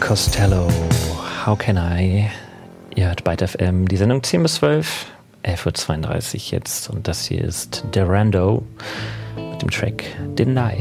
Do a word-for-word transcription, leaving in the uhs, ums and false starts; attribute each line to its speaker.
Speaker 1: Costello, How Can I? Ihr hört Byte F M, die Sendung zehn bis zwölf, elf Uhr zweiunddreißig jetzt. Und das hier ist Derando mit dem Track Deny.